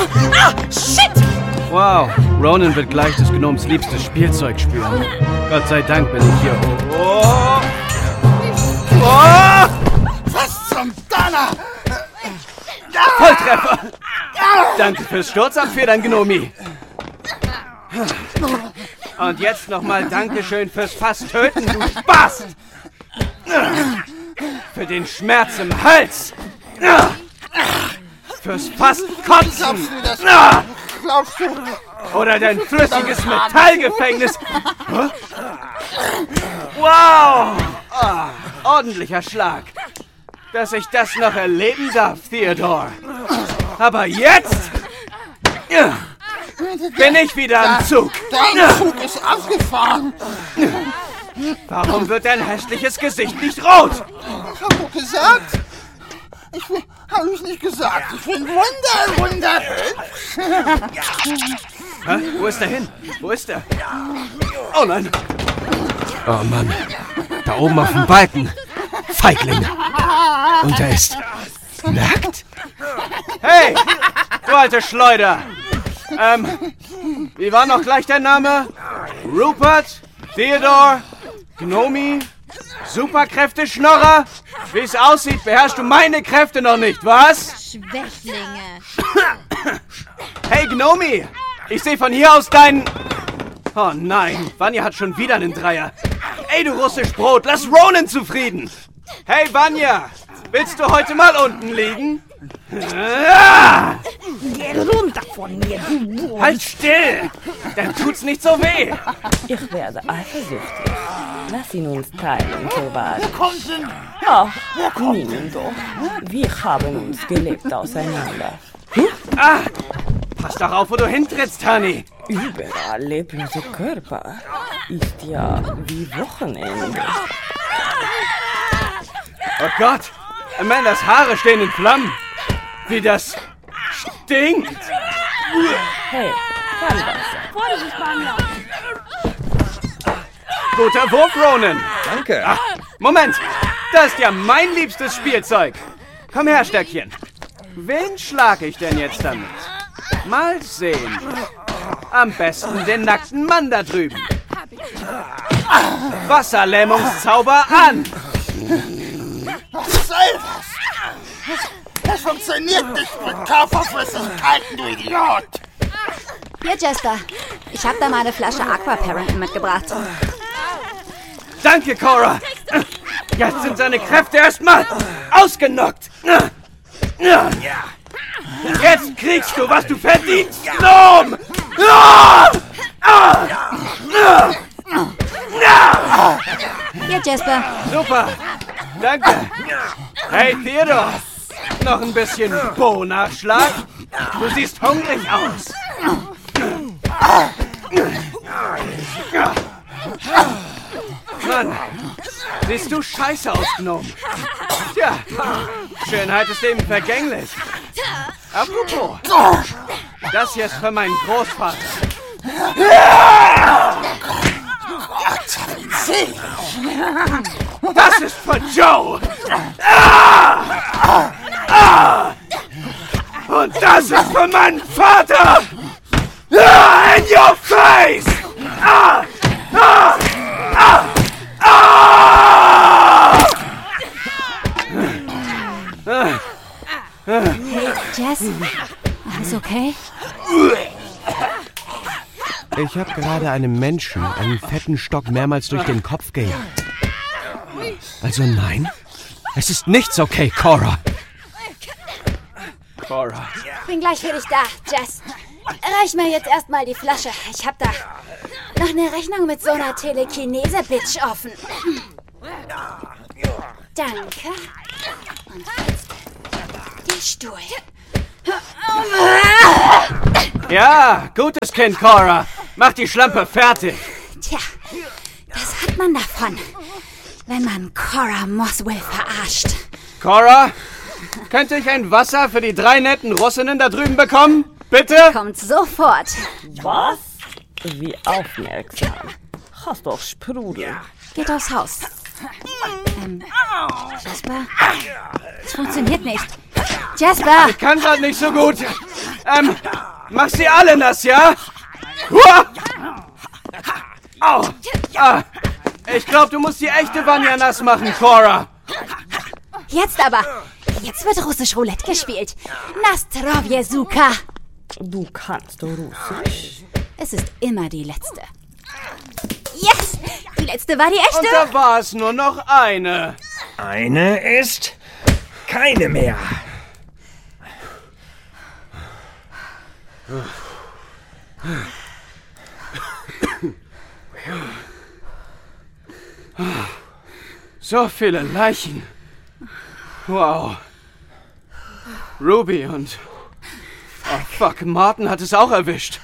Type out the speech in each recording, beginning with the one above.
Shit! Wow, Ronan wird gleich des Gnoms liebstes Spielzeug spüren. Gott sei Dank bin ich hier. Oh! Oh! Was zum Donner? Volltreffer! Danke fürs Sturzabfedern, Gnomi. Und jetzt nochmal Dankeschön fürs Fast-Töten, du Spast! Für den Schmerz im Hals! Fürs Fast-Kotzen! Glaubst du? Oder dein flüssiges Metallgefängnis! Wow! Ordentlicher Schlag! Dass ich das noch erleben darf, Theodore! Aber jetzt bin ich wieder am Zug! Dein Zug ist abgefahren! Warum wird dein hässliches Gesicht nicht rot? Hab doch gesagt? Hab ich nicht gesagt. Ich bin wunderhübsch. Hä? Wo ist er hin? Wo ist er? Oh nein! Oh Mann! Da oben auf dem Balken! Feigling! Und er ist nackt! Hey! Du alte Schleuder! Wie war noch gleich dein Name? Rupert? Theodore? Gnomi? Superkräfte-Schnorrer? Wie es aussieht, beherrschst du meine Kräfte noch nicht, was? Schwächlinge. Hey, Gnomi! Ich sehe von hier aus deinen... Oh nein, Vanya hat schon wieder einen Dreier. Ey, du russisch Brot, lass Ronan zufrieden! Hey, Vanya! Willst du heute mal unten liegen? Geh runter von mir, du Wurm. Halt still! Dann tut's nicht so weh! Ich werde eifersüchtig. Lass ihn uns teilen, Torvald. Kommt denn? Ach, nimm doch. Wir haben uns gelebt auseinander. Pass doch auf, wo du hintrittst, Honey! Überall leblose Körper. Ist ja wie Wochenende. Oh Gott! Amandas Haare stehen in Flammen! Wie das stinkt! Hey, Fallwasser. Guter Wurf, Ronan! Danke. Moment! Das ist ja mein liebstes Spielzeug! Komm her, Stöckchen! Wen schlag ich denn jetzt damit? Mal sehen. Am besten den nackten Mann da drüben. Wasserlähmungszauber an! Was soll das? Das funktioniert nicht mit Körperflüssigkeiten, du Idiot! Hier, Jasper. Ich habe da mal eine Flasche Aquaparent mitgebracht. Danke, Cora! Jetzt sind seine Kräfte erstmal ausgenockt! Jetzt kriegst du, was du verdienst, Gnome! Hier, Jasper. Super! Danke! Hey, Theodore! Noch ein bisschen Bo-Nachschlag? Du siehst hungrig aus! Mann! Siehst du scheiße aus, Gnome? Tja, Schönheit ist eben vergänglich. Apropos, das hier ist für meinen Großvater. Das ist für Joe! Und das ist für meinen Vater! In your face! Hey, Jess. Alles okay? Ich habe gerade einem Menschen einen fetten Stock mehrmals durch den Kopf gejagt. Also nein, es ist nichts okay, Cora. Cora. Bin gleich für dich da, Jess. Reich mir jetzt erstmal die Flasche. Ich hab da noch eine Rechnung mit so einer Telekinese-Bitch offen. Danke. Und jetzt den Stuhl. Ja, gutes Kind, Cora. Mach die Schlampe fertig. Tja, das hat man davon, wenn man Cora Moswell verarscht. Cora, könnte ich ein Wasser für die 3 netten Russinnen da drüben bekommen? Bitte? Kommt sofort. Was? Wie aufmerksam. Hast doch Sprudel. Geht aufs Haus. Jasper? Das funktioniert nicht. Jasper! Ich kann grad nicht so gut. Mach sie alle nass, ja? Hua! Au! Ah. Ich glaube, du musst die echte Vanya nass machen, Cora. Jetzt aber. Jetzt wird russisch Roulette gespielt. Nastrovje Suka. Du kannst Russisch. Es ist immer die letzte. Yes! Die letzte war die echte. Und da war es nur noch eine. Eine ist keine mehr. So viele Leichen. Wow. Ruby und... Oh fuck, Martin hat es auch erwischt.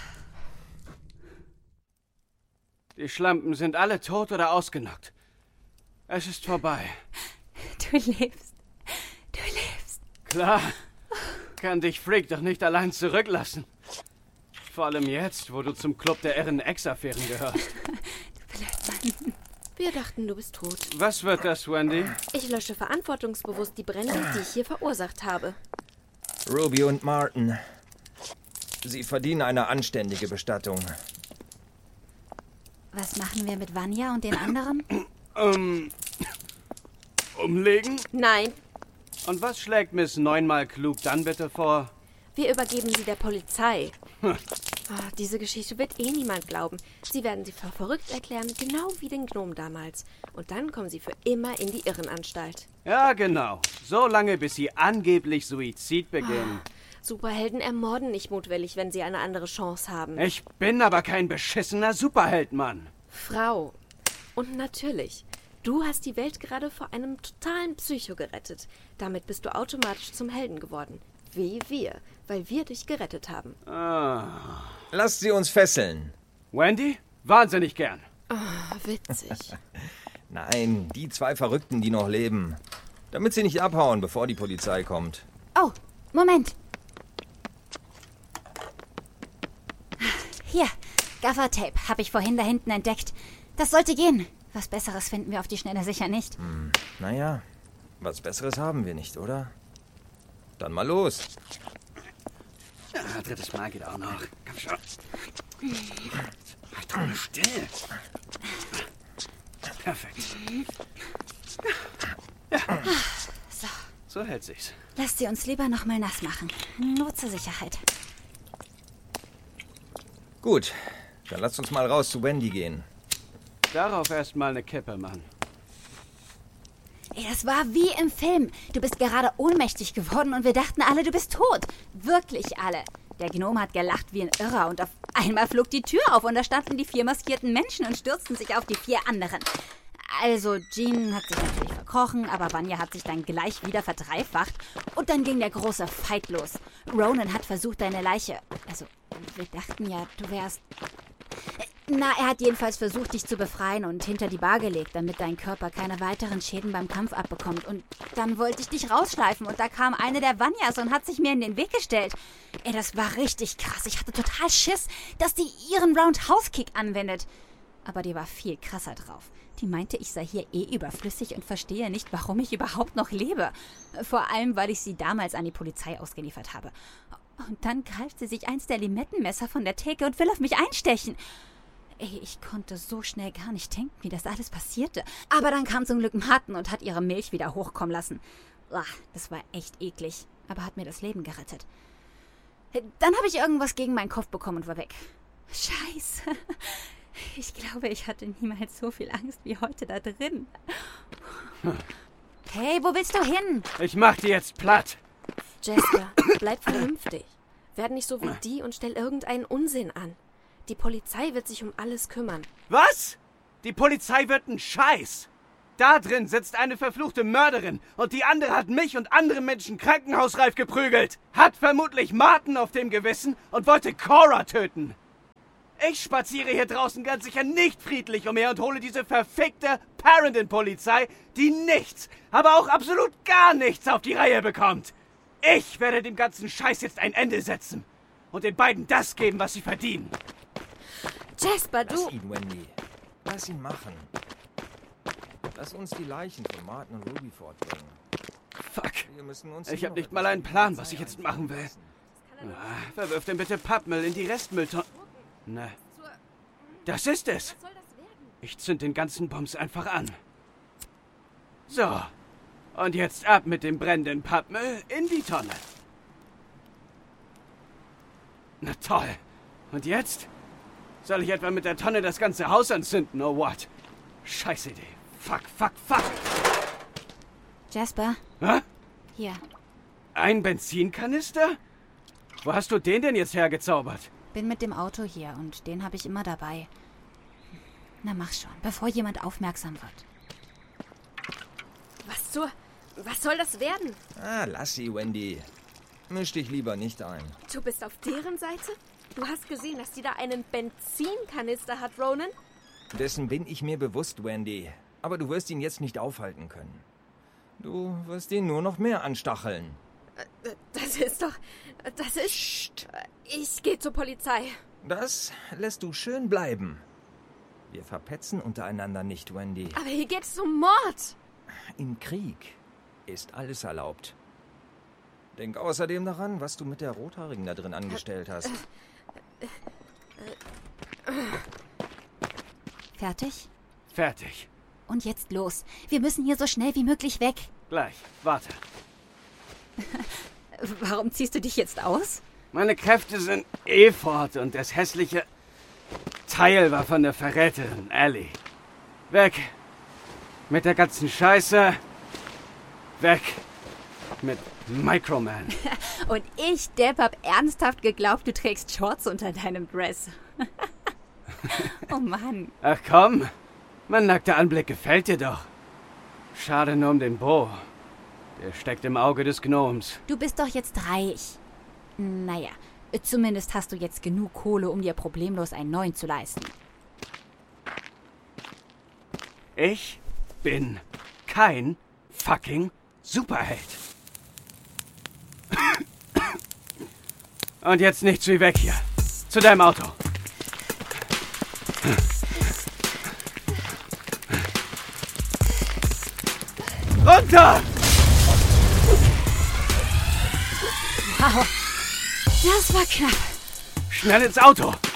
Die Schlampen sind alle tot oder ausgenockt. Es ist vorbei. Du lebst. Du lebst. Klar. Kann dich Freak doch nicht allein zurücklassen. Vor allem jetzt, wo du zum Club der irren Ex-Affären gehörst. Wir dachten, du bist tot. Was wird das, Wendy? Ich lösche verantwortungsbewusst die Brände, die ich hier verursacht habe. Ruby und Martin. Sie verdienen eine anständige Bestattung. Was machen wir mit Vanya und den anderen? Umlegen? Nein, Und was schlägt Miss neunmal klug dann bitte vor? wir übergeben sie der Polizei. Diese Geschichte wird eh niemand glauben. Sie werden sie für verrückt erklären, genau wie den Gnom damals. Und dann kommen sie für immer in die Irrenanstalt. Ja, genau. So lange, bis sie angeblich Suizid begehen. Superhelden ermorden nicht mutwillig, wenn sie eine andere Chance haben. Ich bin aber kein beschissener Superheld, Mann. Frau. Und natürlich, du hast die Welt gerade vor einem totalen Psycho gerettet. Damit bist du automatisch zum Helden geworden. Wie wir, weil wir dich gerettet haben. Lasst sie uns fesseln. Wendy? Wahnsinnig gern. Witzig. Nein, die zwei Verrückten, die noch leben. Damit sie nicht abhauen, bevor die Polizei kommt. Oh, Moment. Hier, Gaffertape habe ich vorhin da hinten entdeckt. Das sollte gehen. Was Besseres finden wir auf die Schnelle sicher nicht. Naja, was Besseres haben wir nicht, oder? Dann mal los. Ja, drittes Mal geht auch noch. Komm schon. Halt doch mal still. Perfekt. Ja. So hält sich's. Lasst sie uns lieber noch mal nass machen. Nur zur Sicherheit. Gut, dann lasst uns mal raus zu Wendy gehen. Darauf erstmal eine Kippe, Mann. Ey, das war wie im Film. Du bist gerade ohnmächtig geworden und wir dachten alle, du bist tot. Wirklich alle. Der Gnome hat gelacht wie ein Irrer und auf einmal flog die Tür auf und da standen die 4 maskierten Menschen und stürzten sich auf die 4 anderen. Also, Jean hat sich natürlich verkrochen, aber Vanya hat sich dann gleich wieder verdreifacht und dann ging der große Fight los. Ronan hat versucht, deine Leiche... Also, wir dachten ja, du wärst... Na, er hat jedenfalls versucht, dich zu befreien und hinter die Bar gelegt, damit dein Körper keine weiteren Schäden beim Kampf abbekommt. Und dann wollte ich dich rausschleifen und da kam eine der Vanyas und hat sich mir in den Weg gestellt. Ey, das war richtig krass. Ich hatte total Schiss, dass die ihren Roundhouse-Kick anwendet. Aber die war viel krasser drauf. Die meinte, ich sei hier eh überflüssig und verstehe nicht, warum ich überhaupt noch lebe. Vor allem, weil ich sie damals an die Polizei ausgeliefert habe. Und dann greift sie sich eins der Limettenmesser von der Theke und will auf mich einstechen. Ey, ich konnte so schnell gar nicht denken, wie das alles passierte. Aber dann kam zum Glück Martin und hat ihre Milch wieder hochkommen lassen. Das war echt eklig, aber hat mir das Leben gerettet. Dann habe ich irgendwas gegen meinen Kopf bekommen und war weg. Scheiße. Ich glaube, ich hatte niemals so viel Angst wie heute da drin. Hey, wo willst du hin? Ich mach die jetzt platt. Jasper, bleib vernünftig. Werd nicht so wie die und stell irgendeinen Unsinn an. Die Polizei wird sich um alles kümmern. Was? Die Polizei wird ein Scheiß. Da drin sitzt eine verfluchte Mörderin und die andere hat mich und andere Menschen krankenhausreif geprügelt. Hat vermutlich Martin auf dem Gewissen und wollte Cora töten. Ich spaziere hier draußen ganz sicher nicht friedlich umher und hole diese verfickte Parenton-Polizei, die nichts, aber auch absolut gar nichts auf die Reihe bekommt. Ich werde dem ganzen Scheiß jetzt ein Ende setzen und den beiden das geben, was sie verdienen. Jasper, du... Lass ihn, Wendy. Lass ihn machen. Lass uns die Leichen von Martin und Ruby fortbringen. Fuck. Wir müssen uns Ich habe nicht mal einen Plan, was ich jetzt machen will. Verwirf denn bitte Pappmüll in die Restmülltonne. Na, das ist es. Was soll das werden? Ich zünd den ganzen Bums einfach an. So. Und jetzt ab mit dem brennenden Pappmüll in die Tonne. Na toll. Und jetzt? Soll ich etwa mit der Tonne das ganze Haus anzünden, or what? Scheiß Idee. Fuck. Jasper, Hä? hier. Ein Benzinkanister? Wo hast du den denn jetzt hergezaubert? Bin mit dem Auto hier und den habe ich immer dabei. Na mach schon, bevor jemand aufmerksam wird. Was soll das werden? Lass sie, Wendy. Misch dich lieber nicht ein. Du bist auf deren Seite? Du hast gesehen, dass die da einen Benzinkanister hat, Ronan? Dessen bin ich mir bewusst, Wendy. Aber du wirst ihn jetzt nicht aufhalten können. Du wirst ihn nur noch mehr anstacheln. Das ist... Psst. Ich gehe zur Polizei. Das lässt du schön bleiben. Wir verpetzen untereinander nicht, Wendy. Aber hier geht es um Mord. Im Krieg ist alles erlaubt. Denk außerdem daran, was du mit der Rothaarigen da drin angestellt hast. Fertig? Fertig. Und jetzt los. Wir müssen hier so schnell wie möglich weg. Gleich. Warte. Warum ziehst du dich jetzt aus? Meine Kräfte sind fort und das hässliche Teil war von der Verräterin Ellie. Weg. Mit der ganzen Scheiße. Weg. Mit Microman. Und ich, Depp, hab ernsthaft geglaubt, du trägst Shorts unter deinem Dress. Oh Mann. Ach komm. Mein nackter Anblick gefällt dir doch. Schade nur um den Bo. Der steckt im Auge des Gnoms. Du bist doch jetzt reich. Naja, zumindest hast du jetzt genug Kohle, um dir problemlos einen neuen zu leisten. Ich bin kein fucking Superheld. Und jetzt nichts wie weg hier. Zu deinem Auto. Runter! Wow, das war knapp. Schnell ins Auto!